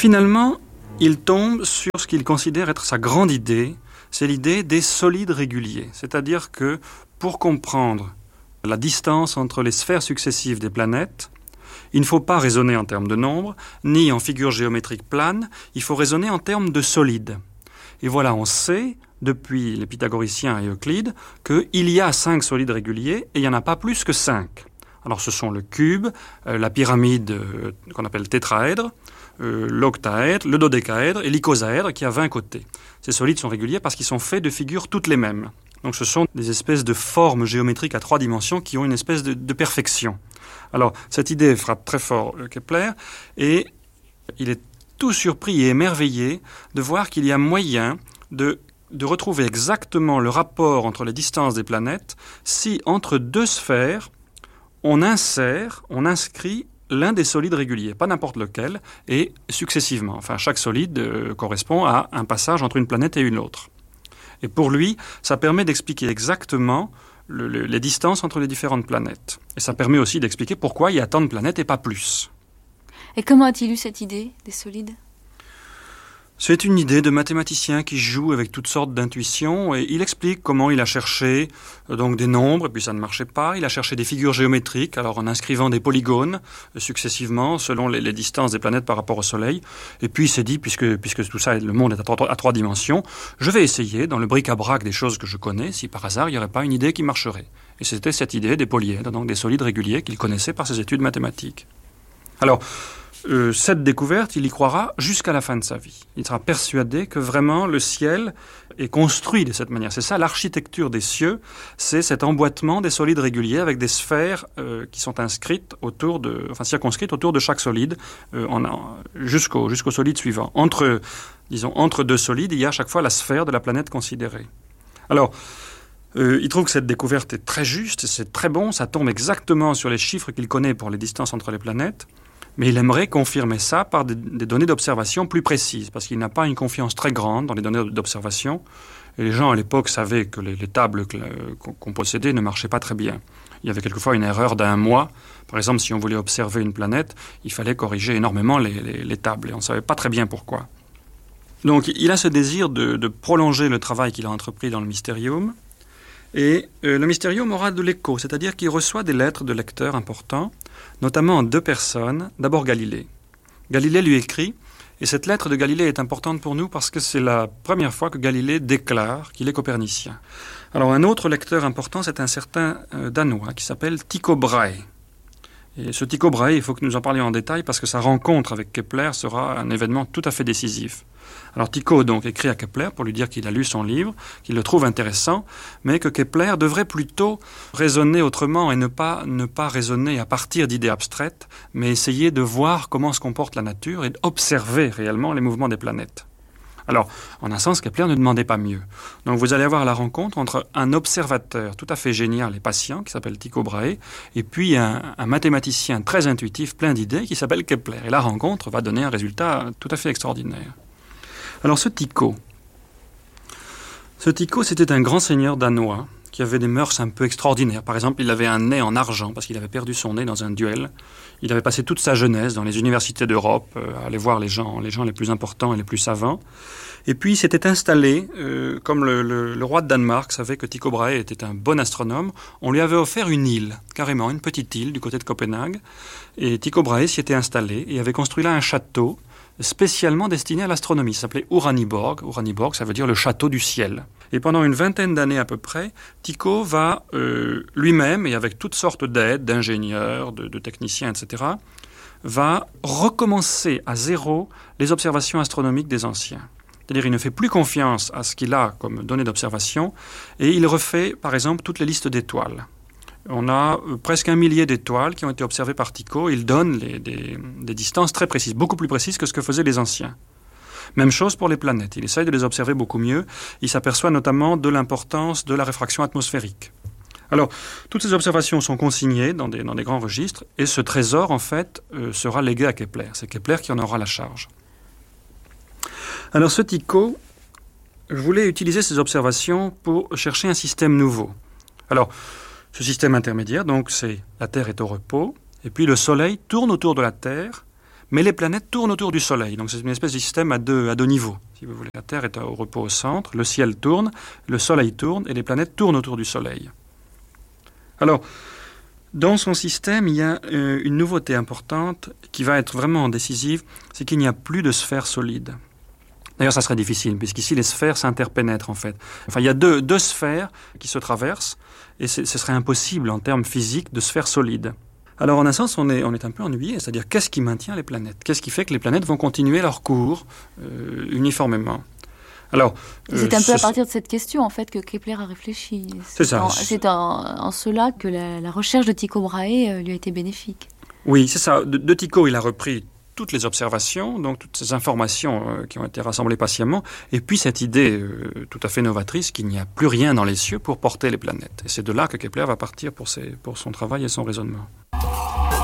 finalement, il tombe sur ce qu'il considère être sa grande idée, c'est l'idée des solides réguliers. C'est-à-dire que pour comprendre la distance entre les sphères successives des planètes, il ne faut pas raisonner en termes de nombres, ni en figures géométriques planes, il faut raisonner en termes de solides. Et voilà, on sait, depuis les pythagoriciens et Euclide, qu'il y a 5 solides réguliers et il n'y en a pas plus que 5. Alors ce sont le cube, la pyramide qu'on appelle tétraèdre, l'octaèdre, le dodécaèdre et l'icosaèdre qui a 20 côtés. Ces solides sont réguliers parce qu'ils sont faits de figures toutes les mêmes. Donc ce sont des espèces de formes géométriques à 3 dimensions qui ont une espèce de perfection. Alors cette idée frappe très fort Kepler et il est tout surpris et émerveillé de voir qu'il y a moyen de retrouver exactement le rapport entre les distances des planètes si entre 2 sphères on inscrit l'un des solides réguliers, pas n'importe lequel, et successivement. Enfin, chaque solide correspond à un passage entre une planète et une autre. Et pour lui, ça permet d'expliquer exactement les distances entre les différentes planètes. Et ça permet aussi d'expliquer pourquoi il y a tant de planètes et pas plus. Et comment a-t-il eu cette idée des solides ? C'est une idée de mathématicien qui joue avec toutes sortes d'intuitions et il explique comment il a cherché donc des nombres et puis ça ne marchait pas. Il a cherché des figures géométriques, alors en inscrivant des polygones successivement selon les distances des planètes par rapport au Soleil. Et puis il s'est dit, puisque tout ça, le monde est à 3 dimensions, je vais essayer dans le bric-à-brac des choses que je connais si par hasard il n'y aurait pas une idée qui marcherait. Et c'était cette idée des polyèdres, donc des solides réguliers qu'il connaissait par ses études mathématiques. Alors, cette découverte, il y croira jusqu'à la fin de sa vie. Il sera persuadé que vraiment le ciel est construit de cette manière. C'est ça l'architecture des cieux, c'est cet emboîtement des solides réguliers avec des sphères qui sont inscrites circonscrites autour de chaque solide jusqu'au solide suivant. Entre 2 solides, il y a à chaque fois la sphère de la planète considérée. Alors, il trouve que cette découverte est très juste, c'est très bon, ça tombe exactement sur les chiffres qu'il connaît pour les distances entre les planètes. Mais il aimerait confirmer ça par des données d'observation plus précises, parce qu'il n'a pas une confiance très grande dans les données d'observation. Et les gens à l'époque savaient que les tables qu'on possédait ne marchaient pas très bien. Il y avait quelquefois une erreur d'1 mois. Par exemple, si on voulait observer une planète, il fallait corriger énormément les tables, et on ne savait pas très bien pourquoi. Donc il a ce désir de prolonger le travail qu'il a entrepris dans le Mysterium. Et le Mysterium aura de l'écho, c'est-à-dire qu'il reçoit des lettres de lecteurs importants, notamment 2 personnes. D'abord Galilée. Galilée lui écrit, et cette lettre de Galilée est importante pour nous parce que c'est la première fois que Galilée déclare qu'il est copernicien. Alors un autre lecteur important, c'est un certain Danois qui s'appelle Tycho Brahe. Et ce Tycho Brahe, il faut que nous en parlions en détail parce que sa rencontre avec Kepler sera un événement tout à fait décisif. Alors Tycho donc écrit à Kepler pour lui dire qu'il a lu son livre, qu'il le trouve intéressant, mais que Kepler devrait plutôt raisonner autrement et ne pas raisonner à partir d'idées abstraites, mais essayer de voir comment se comporte la nature et d'observer réellement les mouvements des planètes. Alors, en un sens, Kepler ne demandait pas mieux. Donc vous allez avoir la rencontre entre un observateur tout à fait génial et patient, qui s'appelle Tycho Brahe, et puis un mathématicien très intuitif, plein d'idées, qui s'appelle Kepler. Et la rencontre va donner un résultat tout à fait extraordinaire. Alors ce Tycho, c'était un grand seigneur danois qui avait des mœurs un peu extraordinaires. Par exemple, il avait un nez en argent parce qu'il avait perdu son nez dans un duel. Il avait passé toute sa jeunesse dans les universités d'Europe à aller voir les gens les plus importants et les plus savants. Et puis il s'était installé, comme le roi de Danemark savait que Tycho Brahe était un bon astronome, on lui avait offert une île, carrément une petite île du côté de Copenhague. Et Tycho Brahe s'y était installé et avait construit là un château spécialement destiné à l'astronomie. Ça s'appelait Uraniborg. Uraniborg, ça veut dire le château du ciel. Et pendant une 20aine d'années à peu près, Tycho va lui-même, et avec toutes sortes d'aides, d'ingénieurs, de techniciens, etc., va recommencer à zéro les observations astronomiques des anciens. C'est-à-dire il ne fait plus confiance à ce qu'il a comme données d'observation, et il refait, par exemple, toutes les listes d'étoiles. On a presque 1 millier d'étoiles qui ont été observées par Tycho. Il donne des distances très précises, beaucoup plus précises que ce que faisaient les anciens. Même chose pour les planètes. Il essaye de les observer beaucoup mieux. Il s'aperçoit notamment de l'importance de la réfraction atmosphérique. Alors, toutes ces observations sont consignées dans des grands registres et ce trésor, en fait, sera légué à Kepler. C'est Kepler qui en aura la charge. Alors, ce Tycho voulait utiliser ces observations pour chercher un système nouveau. Alors, ce système intermédiaire, donc, c'est la Terre est au repos, et puis le Soleil tourne autour de la Terre, Mais les planètes tournent autour du Soleil, donc c'est une espèce de système à deux niveaux. Si vous voulez, la Terre est au repos au centre, le ciel tourne, le Soleil tourne, et les planètes tournent autour du Soleil. Alors, dans son système, il y a une nouveauté importante qui va être vraiment décisive, c'est qu'il n'y a plus de sphères solides. D'ailleurs, ça serait difficile, puisqu'ici, les sphères s'interpénètrent, en fait. Enfin, il y a deux sphères qui se traversent, et ce serait impossible, en termes physiques, de sphères solides. Alors, en un sens, on est un peu ennuyé, c'est-à-dire, qu'est-ce qui maintient les planètes ? Qu'est-ce qui fait que les planètes vont continuer leur cours uniformément ? Alors, c'est un peu à partir de cette question, en fait, que Kepler a réfléchi. C'est ça. C'est en cela que la recherche de Tycho Brahe lui a été bénéfique. Oui, c'est ça. De Tycho, il a repris toutes les observations, donc toutes ces informations qui ont été rassemblées patiemment, et puis cette idée tout à fait novatrice qu'il n'y a plus rien dans les cieux pour porter les planètes. Et c'est de là que Kepler va partir pour son travail et son raisonnement.